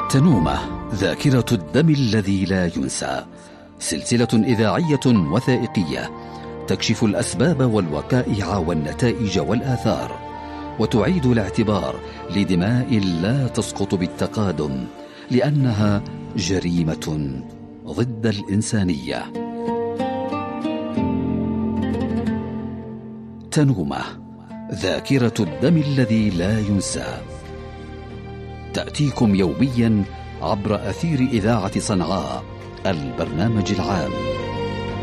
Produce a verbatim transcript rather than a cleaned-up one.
تنومة، ذاكرة الدم الذي لا ينسى، سلسلة إذاعية وثائقية تكشف الأسباب والوقائع والنتائج والآثار، وتعيد الاعتبار لدماء لا تسقط بالتقادم، لأنها جريمة ضد الإنسانية. تنومة، ذاكرة الدم الذي لا ينسى، تأتيكم يوميا عبر أثير إذاعة صنعاء، البرنامج العام.